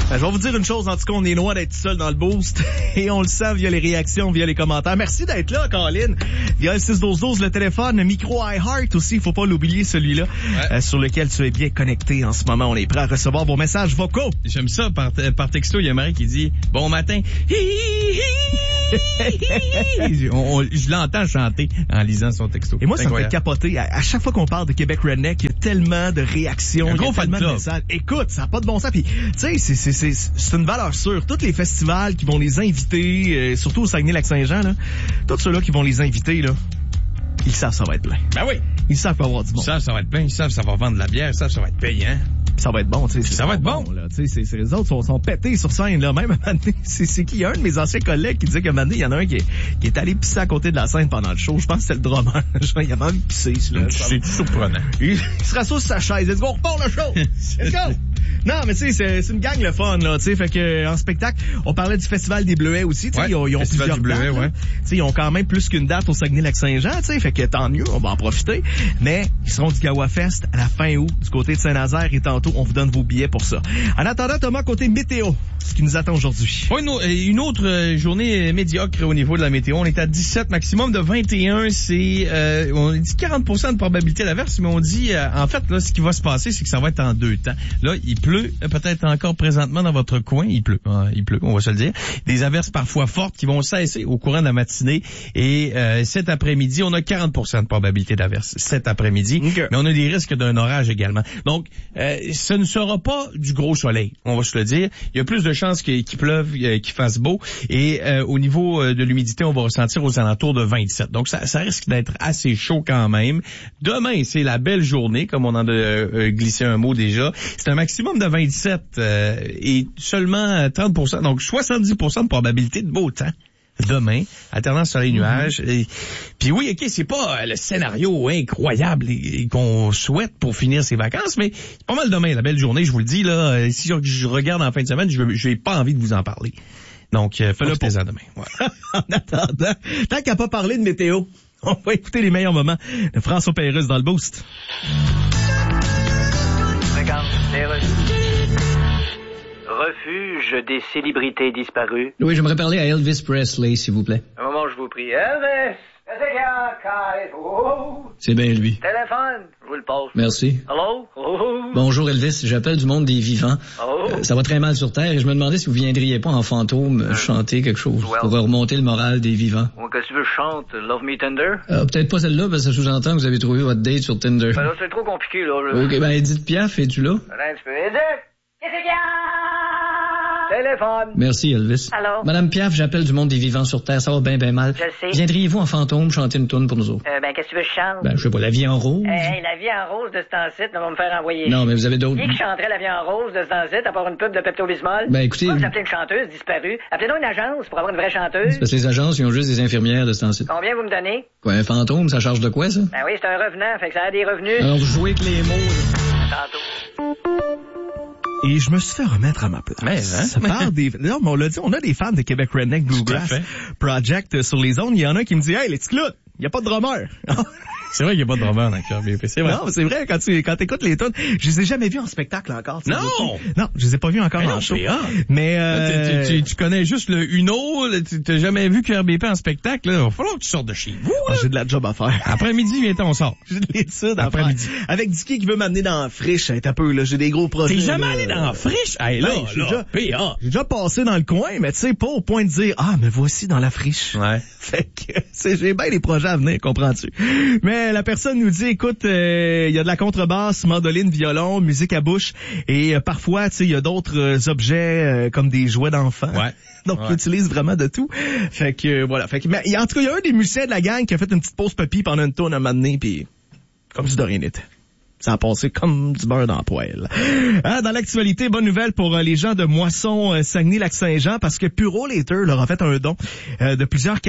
Je vais vous dire une chose, en tout cas, on est loin d'être seul dans le boost et on le sait via les réactions, via les commentaires. Merci d'être là, Colin. Via le 612-12, le téléphone, le micro iHeart aussi, il faut pas l'oublier, celui-là, sur lequel tu es bien connecté en ce moment. On est prêt à recevoir vos messages vocaux. J'aime ça, par texto, il y a Marie qui dit « Bon matin ». Je l'entends chanter en lisant son texto. Et moi, ça me fait capoter. À chaque fois qu'on parle de Québec Redneck, il y a tellement de réactions, il y a tellement de messages. Écoute, ça n'a pas de bon sens. Puis, tu sais, c'est une valeur sûre. Tous les festivals qui vont les inviter, surtout au Saguenay-Lac-Saint-Jean, là, tous ceux-là qui vont les inviter, là, ils savent que ça va être plein. Ben oui. Ils savent qu'il va y avoir du monde. Ils savent que ça va être plein. Ils savent que ça va vendre de la bière. Ils savent que ça va être payant. Ça va être bon, tu sais. Ça va être bon. Là, tu sais, les autres sont pétés sur scène, là. Même à un moment donné, c'est qui? Il y a un de mes anciens collègues qui disait qu'à un moment donné, il y en a un qui est allé pisser à côté de la scène pendant le show. Je pense que c'était le drummer. Genre, il avait envie de pisser, là. C'est surprenant. Il se rassoit sur sa chaise. Let's go, on repart le show. Let's go. Non, mais tu sais, c'est une gang le fun, là, tu sais, fait que, en spectacle, on parlait du Festival des Bleuets aussi, tu sais, ils ont plusieurs dates, tu sais, ils ont quand même plus qu'une date au Saguenay-Lac-Saint-Jean, tu sais, fait que tant mieux, on va en profiter, mais ils seront du Gawa Fest à la fin août, du côté de Saint-Nazaire, et tantôt, on vous donne vos billets pour ça. En attendant, Thomas, côté météo, ce qui nous attend aujourd'hui. Oui, une autre journée médiocre au niveau de la météo, on est à 17, maximum de 21, on dit 40% de probabilité d'averse, mais on dit, en fait, là, ce qui va se passer, c'est que ça va être en deux temps. Là, il pleut peut-être encore présentement dans votre coin. Il pleut, on va se le dire. Des averses parfois fortes qui vont cesser au courant de la matinée. Et cet après-midi, on a 40% de probabilité d'averse cet après-midi. Okay. Mais on a des risques d'un orage également. Donc, ce ne sera pas du gros soleil, on va se le dire. Il y a plus de chances qu'il pleuve, qu'il fasse beau. Et au niveau de l'humidité, on va ressentir aux alentours de 27. Donc, ça risque d'être assez chaud quand même. Demain, c'est la belle journée, comme on en a glissé un mot déjà. C'est un maximum de 27 et seulement 30%, donc 70% de probabilité de beau temps. Demain, alternance soleil-nuage. Puis oui, ok, c'est pas le scénario incroyable qu'on souhaite pour finir ses vacances, mais c'est pas mal demain, la belle journée, je vous le dis, là. Si je regarde en fin de semaine, je n'ai pas envie de vous en parler. Donc, fais-le plaisir demain. Voilà. En attendant, tant qu'à pas parler de météo, on va écouter les meilleurs moments de François Pérusse dans le Boost. Regarde, les Refuge des célébrités disparues. Oui, j'aimerais parler à Elvis Presley, s'il vous plaît. Un moment, je vous prie. Elvis! C'est bien lui. Téléphone, je vous le pose. Merci. Allô? Bonjour Elvis, j'appelle du monde des vivants. Ça va très mal sur Terre et je me demandais si vous viendriez pas en fantôme chanter quelque chose pour remonter le moral des vivants. Qu'est-ce que tu veux que je chante? Love Me Tender? Peut-être pas celle-là parce que ça sous-entend que vous avez trouvé votre date sur Tinder. Ben là, c'est trop compliqué, là. Ok, ben Edith Piaf, es-tu là? Un petit peu. Edith! Qu'est-ce qu'il y a? Téléphone. Merci, Elvis. Allô? Madame Piaf, j'appelle du monde des vivants sur Terre. Ça va bien mal. Je sais. Viendriez-vous en fantôme chanter une tourne pour nous autres? Qu'est-ce que tu veux que je chante? Je sais pas, La vie en rose. La vie en rose de ce temps-ci, on va me faire envoyer. Non, mais vous avez d'autres. Qui chanterait La vie en rose de ce temps-ci, à part une pub de Pepto-Bismol? Écoutez. Vous appelez une chanteuse disparue. Appelez-nous une agence pour avoir une vraie chanteuse. C'est parce que les agences, ils ont juste des infirmières de ce temps-ci. Combien vous me donnez? Quoi, un fantôme, ça charge de quoi, ça? Oui, c'est un revenant, fait que ça a des revenus. Alors, vous jouez avec les mots, là. Tantôt. Et je me suis fait remettre à ma place. Mais, Ça parle des... Non, mais on l'a dit, on a des fans de Québec Redneck Bluegrass Project sur les ondes. Il y en a qui me dit « Hey, les petits clous, il n'y a pas de drummer. » C'est vrai qu'il n'y a pas de drummer dans le cœur BP, c'est vrai. Non, c'est vrai, quand t'écoutes les tunes, je les ai jamais vus en spectacle encore. Non! Non, je les ai pas vus encore en show. Mais tu connais juste le Uno, t'as jamais vu QRBP en spectacle, là. Il va falloir que tu sortes de chez vous, là. J'ai de la job à faire. Après-midi, viens-t'en, on sort. J'ai de l'étude après-midi. Avec Dicky qui veut m'amener dans la friche, un peu, là. J'ai des gros projets. T'es jamais allé dans la friche? Hey, là, j'ai déjà passé dans le coin, mais tu sais, pas au point de dire, me voici dans la friche. Ouais. Fait que, j'ai bien des projets à venir, comprends-tu? Mais la personne nous dit, écoute, il y a de la contrebasse, mandoline, violon, musique à bouche, et parfois, tu sais, il y a d'autres objets comme des jouets d'enfants. Ouais. Donc, il utilise vraiment de tout. Fait que, voilà. Fait que, mais, en tout cas, il y a un des musiciens de la gang qui a fait une petite pause papy pendant une tourne un moment donné, puis comme si de rien n'était. Ça a passé comme du beurre dans la poêle. Dans l'actualité, bonne nouvelle pour les gens de Moisson, Saguenay-Lac-Saint-Jean, parce que Puro Later leur a fait un don de plusieurs camions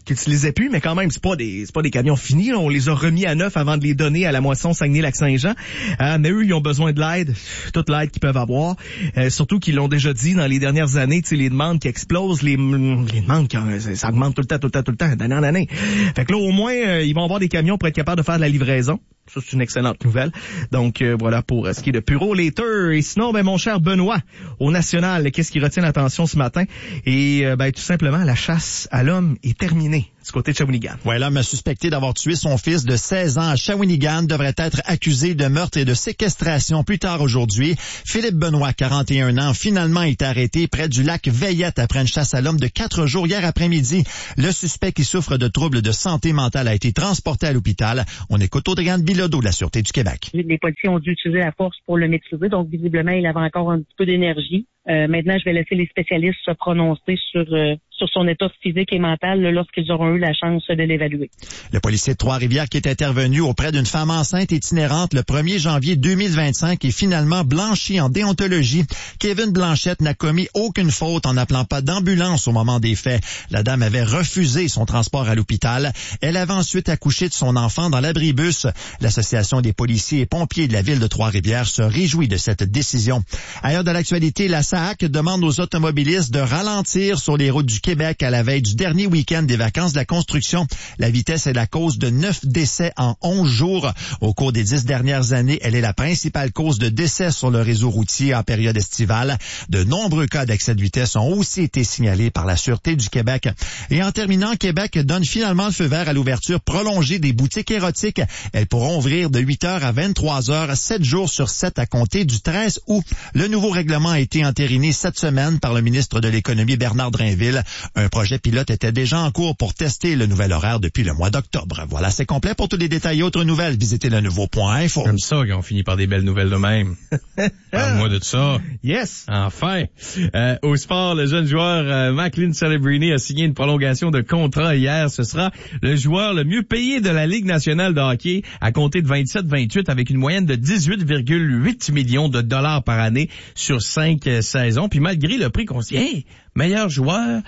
qu'utilisaient plus, mais quand même, c'est pas des camions finis, là. On les a remis à neuf avant de les donner à la moisson Saguenay-Lac-Saint-Jean. Mais eux, ils ont besoin de l'aide, toute l'aide qu'ils peuvent avoir. Surtout qu'ils l'ont déjà dit dans les dernières années, tu sais, les demandes qui explosent, les demandes ça augmente tout le temps, d'année en année. Fait que là, au moins, ils vont avoir des camions pour être capables de faire de la livraison. Ça, c'est une excellente nouvelle. Donc, voilà pour ce qui est de Puro Later. Et sinon, mon cher Benoît, au National, qu'est-ce qui retient l'attention ce matin? Et, tout simplement, la chasse à l'homme est terminée du côté de Shawinigan. Ouais, l'homme suspecté d'avoir tué son fils de 16 ans à Shawinigan devrait être accusé de meurtre et de séquestration plus tard aujourd'hui. Philippe Benoît, 41 ans, finalement est arrêté près du lac Veillette après une chasse à l'homme de 4 jours hier après-midi. Le suspect qui souffre de troubles de santé mentale a été transporté à l'hôpital. On écoute Audrey-Anne Bilodeau de la Sûreté du Québec. Les policiers ont dû utiliser la force pour le maîtriser, donc visiblement, il avait encore un petit peu d'énergie. Maintenant, je vais laisser les spécialistes se prononcer sur son état physique et mental lorsqu'ils auront eu la chance de l'évaluer. Le policier de Trois-Rivières qui est intervenu auprès d'une femme enceinte itinérante le 1er janvier 2025 est finalement blanchi en déontologie. Kevin Blanchette n'a commis aucune faute en n'appelant pas d'ambulance au moment des faits. La dame avait refusé son transport à l'hôpital. Elle avait ensuite accouché de son enfant dans l'abribus. L'Association des policiers et pompiers de la ville de Trois-Rivières se réjouit de cette décision. Ailleurs de l'actualité, la SAAC demande aux automobilistes de ralentir sur les routes du Québec à la veille du dernier week-end des vacances de la construction. La vitesse est la cause de 9 décès en 11 jours. Au cours des 10 dernières années, elle est la principale cause de décès sur le réseau routier en période estivale. De nombreux cas d'excès de vitesse ont aussi été signalés par la Sûreté du Québec. Et en terminant, Québec donne finalement le feu vert à l'ouverture prolongée des boutiques érotiques. Elles pourront ouvrir de 8h à 23h, 7 jours sur 7 à compter du 13 août. Le nouveau règlement a été entériné cette semaine par le ministre de l'Économie Bernard Drinville. Un projet pilote était déjà en cours pour tester le nouvel horaire depuis le mois d'octobre. Voilà, c'est complet. Pour tous les détails et autres nouvelles, visitez le nouveau.info. Comme ça qu'on finit par des belles nouvelles de même. Parle-moi de ça. Yes. Enfin. Au sport, le jeune joueur Macklin Celebrini a signé une prolongation de contrat hier. Ce sera le joueur le mieux payé de la Ligue nationale de hockey à compter de 27-28 avec une moyenne de 18,8 millions de dollars par année sur 5 saisons. Puis malgré le prix qu'on se dit, hey, meilleur joueur,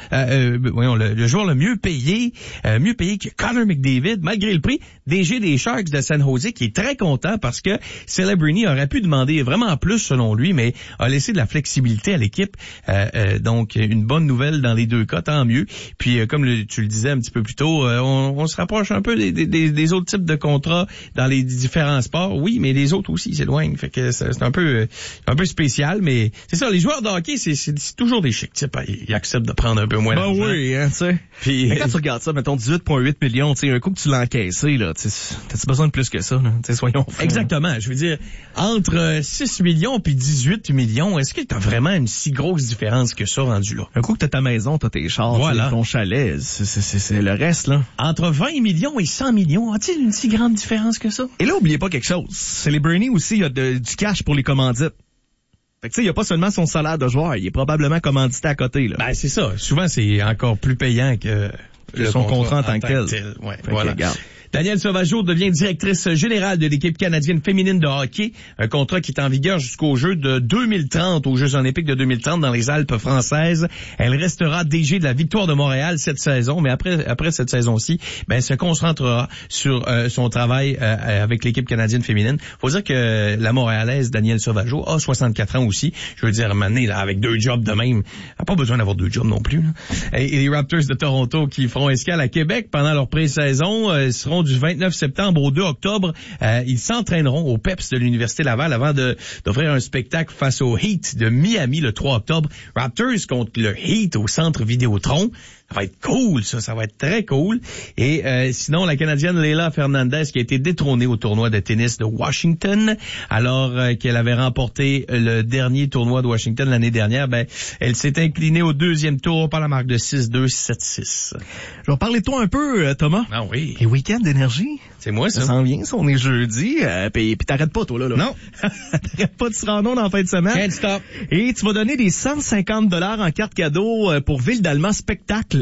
le joueur le mieux payé que Connor McDavid, malgré le prix, DG des Sharks de San Jose, qui est très content parce que Celebrini aurait pu demander vraiment plus selon lui, mais a laissé de la flexibilité à l'équipe. Donc, une bonne nouvelle dans les deux cas, tant mieux. Puis, comme tu le disais un petit peu plus tôt, on se rapproche un peu des autres types de contrats dans les différents sports. Oui, mais les autres aussi s'éloignent. Fait que c'est un peu spécial, mais c'est ça, les joueurs de hockey, c'est toujours des chics types. Ils acceptent de prendre un peu moins d'argent. Oui, hein, tu sais. Puis quand tu regardes ça, mettons 18,8 millions, tu sais, un coup que tu l'as encaissé, là, t'as-tu besoin de plus que ça, là? Tu sais, soyons francs. Exactement. Je veux dire, entre 6 millions puis 18 millions, est-ce que t'as vraiment une si grosse différence que ça rendu là? Un coup que t'as ta maison, t'as tes chars, voilà, ton chalet, c'est le reste, là. Entre 20 millions et 100 millions, a-t-il une si grande différence que ça? Et là, oubliez pas quelque chose. Celebrini aussi, il y a du cash pour les commandites. Fait que tu sais, il y a pas seulement son salaire de joueur, il est probablement commandité à côté, là. Ben, c'est ça. Souvent, c'est encore plus payant que son contrat en tant que tel. Ouais, voilà. Danielle Sauvageau devient directrice générale de l'équipe canadienne féminine de hockey, un contrat qui est en vigueur jusqu'aux Jeux de 2030, aux Jeux olympiques de 2030 dans les Alpes françaises. Elle restera DG de la Victoire de Montréal cette saison, mais après cette saison-ci, elle se concentrera sur son travail avec l'équipe canadienne féminine. Faut dire que la Montréalaise Danielle Sauvageau a 64 ans aussi. Je veux dire, maintenant, là, avec 2 jobs de même, elle n'a pas besoin d'avoir 2 jobs non plus, là. Et les Raptors de Toronto qui feront escale à Québec pendant leur pré-saison seront du 29 septembre au 2 octobre. Ils s'entraîneront au PEPS de l'Université Laval avant d'offrir un spectacle face au Heat de Miami le 3 octobre. Raptors contre le Heat au Centre Vidéotron. Ça va être cool, ça va être très cool. Et sinon, la Canadienne Leila Fernandez qui a été détrônée au tournoi de tennis de Washington, alors qu'elle avait remporté le dernier tournoi de Washington l'année dernière, elle s'est inclinée au 2e tour par la marque de 6-2, 7-6. Je vais parler de toi un peu, Thomas. Ah oui. Les week-ends d'énergie. C'est moi, ça. Ça s'en vient, ça. On est jeudi. Puis t'arrêtes pas, toi, là. Non. T'arrêtes pas de se rendre dans la fin de semaine. Can't stop. Et tu vas donner des $150 en carte cadeau pour Ville d'Allemand Spectacle.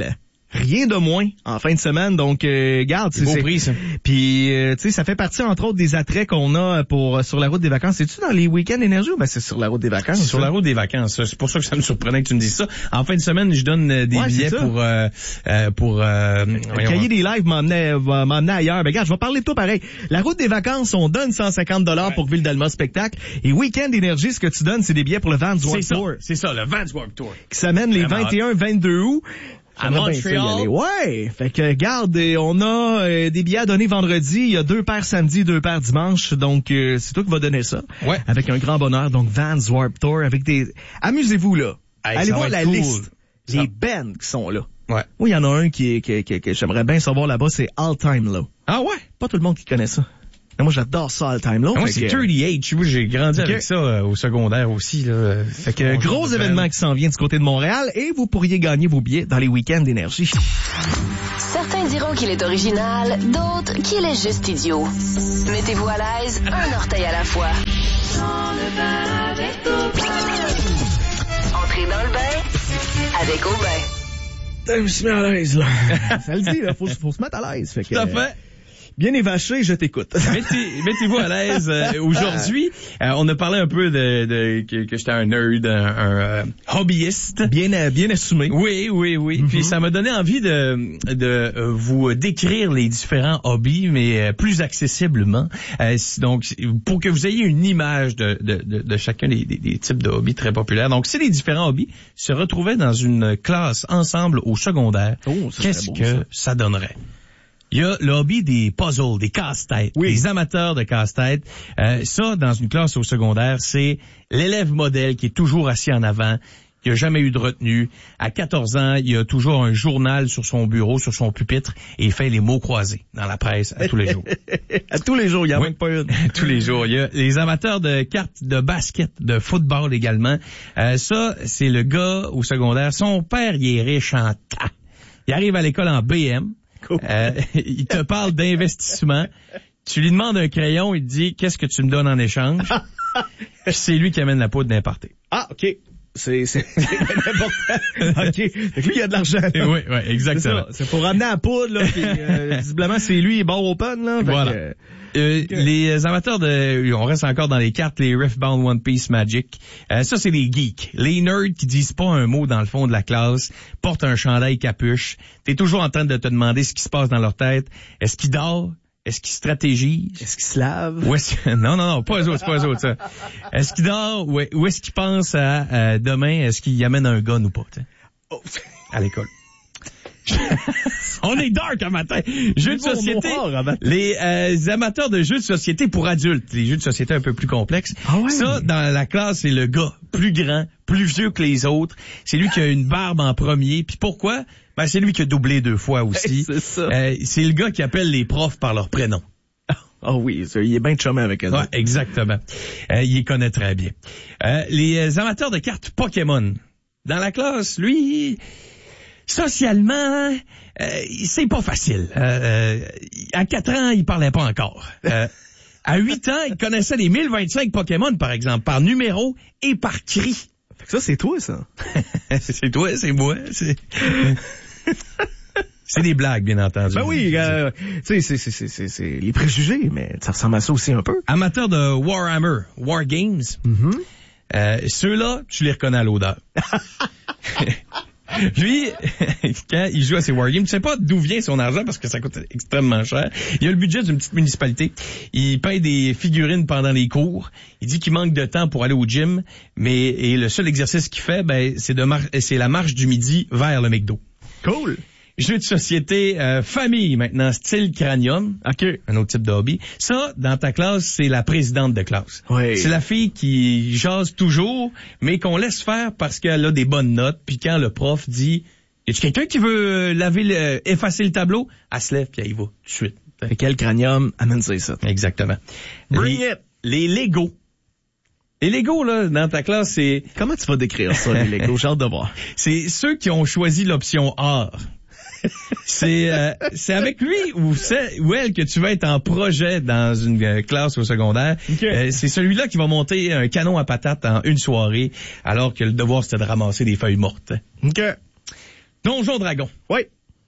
Rien de moins en fin de semaine, donc garde, c'est beau prix ça. Puis tu sais, ça fait partie entre autres des attraits qu'on a pour sur la route des vacances. C'est-tu dans les week-ends énergie ou ben c'est sur la route des vacances? C'est sur la route des vacances. C'est pour ça que ça me surprenait que tu me dises ça. En fin de semaine, je donne des billets pour le cahier des lives m'emmenait ailleurs. Ben regarde, je vais parler de toi pareil. La route des vacances, on donne 150$ pour Ville d'Alma spectacle et week-end énergie, ce que tu donnes, c'est des billets pour le Vans Warped Tour. C'est ça, le Vans Warped Tour qui s'amène les 21-22 août. À Montréal. Ouais. Fait que, garde, on a des billets à donner vendredi. Il y a 2 paires samedi, 2 paires dimanche. Donc, c'est toi qui va donner ça. Ouais. Avec un grand bonheur. Donc, Vans Warped Tour avec des... Amusez-vous, là. Hey, allez voir la cool. liste. Les bands qui sont là. Ouais. Oui, il y en a un que j'aimerais bien savoir là-bas, c'est All Time Low. Ah ouais? Pas tout le monde qui connaît ça. Mais moi, j'adore ça, All Time Low. Moi, c'est 38. Moi, j'ai grandi avec ça au secondaire aussi. Là. Fait que gros événement qui s'en vient du côté de Montréal et vous pourriez gagner vos billets dans les week-ends d'énergie. Certains diront qu'il est original, d'autres qu'il est juste idiot. Mettez-vous à l'aise, un orteil à la fois. Entrez dans le bain avec Aubin. Je me suis mis à l'aise, là. Ça le dit, là. Faut se mettre à l'aise. Fait que, tout à fait. Bien évaché, je t'écoute. Mettez-vous à l'aise. Aujourd'hui, on a parlé un peu que j'étais un nerd, un hobbyiste. Bien assumé. Oui. Mm-hmm. Puis ça m'a donné envie de vous décrire les différents hobbies, mais plus accessiblement. Donc, pour que vous ayez une image de chacun des types de hobbies très populaires. Donc, si les différents hobbies se retrouvaient dans une classe ensemble au secondaire, qu'est-ce que ça donnerait? Il y a le hobby des puzzles, des casse-têtes, des amateurs de casse-têtes. Ça, dans une classe au secondaire, c'est l'élève modèle qui est toujours assis en avant, qui a jamais eu de retenue. À 14 ans, il a toujours un journal sur son bureau, sur son pupitre, et il fait les mots croisés dans la presse à tous les jours. À tous les jours, il y en a même pas une. Tous les jours. Il y a les amateurs de cartes de basket, de football également. Ça, c'est le gars au secondaire. Son père, il est riche en tas. Il arrive à l'école en BM. Cool. Il te parle d'investissement. Tu lui demandes un crayon, il te dit « Qu'est-ce que tu me donnes en échange? » C'est lui qui amène la poudre d'importer. Ah, OK. C'est important. OK. Fait que lui, il a de l'argent. Oui, exactement. C'est pour ramener la poudre, là. Puis, visiblement, c'est lui, bar open, là. Voilà. Les amateurs on reste encore dans les cartes, les Riftbound One Piece Magic. Ça, c'est les geeks. Les nerds qui disent pas un mot dans le fond de la classe, portent un chandail capuche. T'es toujours en train de te demander ce qui se passe dans leur tête. Est-ce qu'ils dorment? Est-ce qu'ils stratégise? Est-ce qu'ils se lavent? Non, pas eux autres, ça. Est-ce qu'ils dorment? Ou est-ce qu'ils pensent à demain? Est-ce qu'ils amènent un gun ou pas? À l'école. On est dark un matin. Jeux de société. Les amateurs de jeux de société pour adultes. Les jeux de société un peu plus complexes. Ah ouais. Ça, dans la classe, c'est le gars plus grand, plus vieux que les autres. C'est lui qui a une barbe en premier. Puis pourquoi? Ben, c'est lui qui a doublé 2 fois aussi. C'est ça. C'est le gars qui appelle les profs par leur prénom. Ah oui, ça, il est bien chumé avec eux. Ouais, exactement. Il les connaît très bien. Les amateurs de cartes Pokémon. Dans la classe, lui... Socialement, c'est pas facile. À 4 ans, il parlait pas encore. À 8 ans, il connaissait les 1025 Pokémon, par exemple, par numéro et par cri. Fait que ça, c'est toi, ça. C'est toi, c'est moi. C'est des blagues, bien entendu. Ben oui, tu sais, c'est les préjugés, mais ça ressemble à ça aussi un peu. Amateur de Warhammer, War Games. Mm-hmm. Ceux-là, tu les reconnais à l'odeur. Lui, quand il joue à ses wargames, tu sais pas d'où vient son argent parce que ça coûte extrêmement cher. Il a le budget d'une petite municipalité. Il paye des figurines pendant les cours. Il dit qu'il manque de temps pour aller au gym, et le seul exercice qu'il fait, c'est la marche du midi vers le McDo. Cool. Jeux de société famille maintenant, style Cranium. OK. Un autre type de hobby. Ça, dans ta classe, c'est la présidente de classe. Oui. C'est la fille qui jase toujours, mais qu'on laisse faire parce qu'elle a des bonnes notes. Puis quand le prof dit « Y a-tu quelqu'un qui veut effacer le tableau? » Elle se lève puis elle y va tout de suite. Fait quel Cranium amène ça. Exactement. Bring it! Les Legos. Les Legos, là, dans ta classe, c'est... Comment tu vas décrire ça, les Legos? J'ai hâte de voir. C'est ceux qui ont choisi l'option art. C'est avec lui ou elle que tu vas être en projet dans une classe au secondaire. Okay. C'est celui-là qui va monter un canon à patates en une soirée, alors que le devoir c'était de ramasser des feuilles mortes. OK. Donjon Dragon. Oui.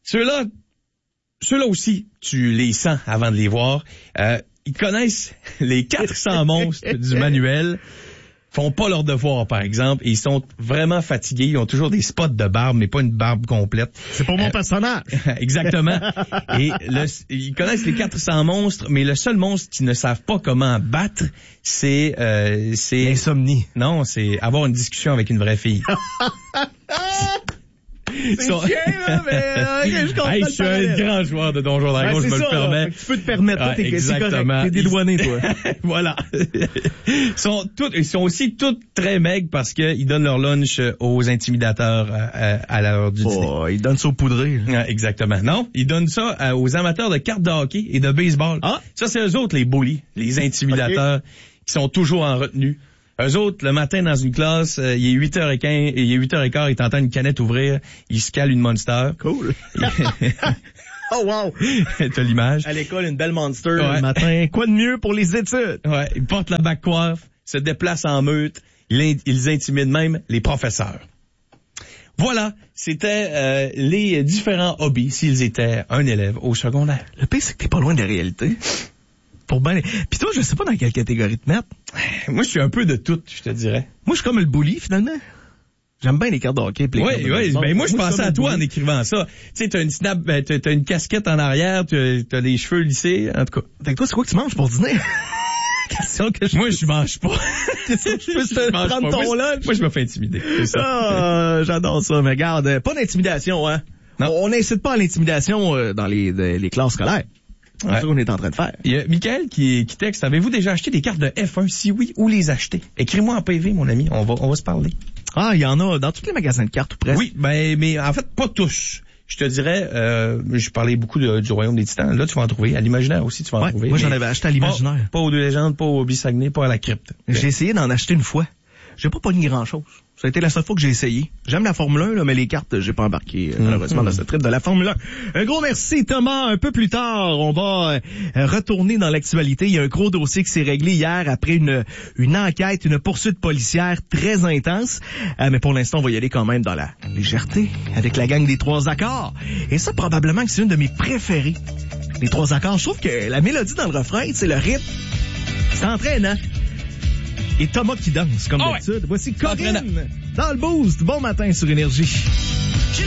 Ceux-là aussi, tu les sens avant de les voir. Ils connaissent les 400 monstres du manuel, font pas leur devoir, par exemple, et ils sont vraiment fatigués. Ils ont toujours des spots de barbe, mais pas une barbe complète. C'est pour mon personnage. Exactement. Et ils connaissent les 400 monstres, mais le seul monstre qu'ils ne savent pas comment battre, c'est l'insomnie. Non, c'est avoir une discussion avec une vraie fille. C'est chien, là, mais je comprends. Hey, je suis un grand joueur de Donjons Dragons, je me le permets. Tu peux te permettre, c'est correct, t'es dédouané, toi. Voilà. Ils sont aussi tous très maigres parce qu'ils donnent leur lunch aux intimidateurs à l'heure du dîner. Ils donnent ça au poudré. Exactement. Non, ils donnent ça aux amateurs de cartes de hockey et de baseball. Ah. Ça, c'est eux autres, les bullies, les intimidateurs, qui sont toujours en retenue. Eux autres, le matin, dans une classe, il est 8h15, il est 8h15, ils t'entendent une canette ouvrir, ils se calent une Monster. Cool. Oh wow! T'as l'image. À l'école, une belle Monster le matin. Quoi de mieux pour les études? Ouais, ils portent la bague coiffe, se déplacent en meute, ils intimident même les professeurs. Voilà, c'était les différents hobbies s'ils étaient un élève au secondaire. Le pire, c'est que t'es pas loin de la réalité. Puis toi, je sais pas dans quelle catégorie te mettre. Moi, je suis un peu de tout, je te dirais. Moi, je suis comme le bully, finalement. J'aime bien les cartes de hockey. Oui, ben moi, je pensais à toi en écrivant ça. Tu sais, t'as une casquette en arrière, t'as les cheveux lissés, en tout cas. Fait que toi, c'est quoi que tu manges pour dîner? Moi, je mange pas. Je peux te prendre ton lunch. Moi, je me fais intimider. C'est ça. Ah, j'adore ça, mais regarde, pas d'intimidation, hein. Non. On n'incite pas à l'intimidation dans les classes scolaires. C'est ça qu'on est en train de faire. Il y a Michael qui texte, avez-vous déjà acheté des cartes de F1? Si oui, où les acheter? Écris-moi en PV, mon ami, on va se parler. Ah, il y en a dans tous les magasins de cartes ou presque. Oui, mais en fait, pas tous. Je te dirais, je parlais beaucoup du Royaume des Titans. Là, tu vas en trouver. À l'Imaginaire aussi, tu vas en trouver. Moi, j'en avais acheté à l'Imaginaire. Pas aux Deux Légendes, pas au Bissagné, pas à la Crypte. J'ai essayé d'en acheter une fois. J'ai pas pogné grand-chose. Ça a été la seule fois que j'ai essayé. J'aime la Formule 1, là, mais les cartes, j'ai pas embarqué, malheureusement, dans cette trip de la Formule 1. Un gros merci, Thomas. Un peu plus tard, on va retourner dans l'actualité. Il y a un gros dossier qui s'est réglé hier après une enquête, une poursuite policière très intense. Mais pour l'instant, on va y aller quand même dans la légèreté, avec la gang des 3 accords. Et ça, probablement que c'est une de mes préférées. Les 3 accords, je trouve que la mélodie dans le refrain, c'est le rythme. C'est entraînant. Et Thomas qui danse, comme d'habitude. Voici Corinne dans le Boost. Bon matin sur Énergie.